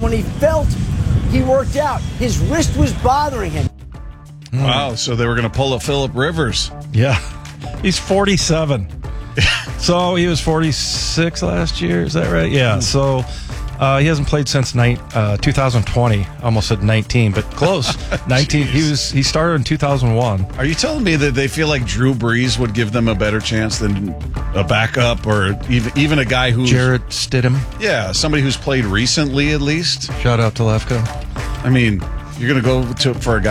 And when he felt he worked out, his wrist was bothering him. Wow, so they were going to pull a Phillip Rivers. Yeah. He's 47. So he was 46 last year. Is that right? Yeah. So he hasn't played since 2020. Almost said 19, but close. 19. He started in 2001. Are you telling me that they feel like Drew Brees would give them a better chance than a backup or even a guy who's... Jarrett Stidham. Yeah, somebody who's played recently at least? Shout out to Lefko. I mean, you're going to go for a guy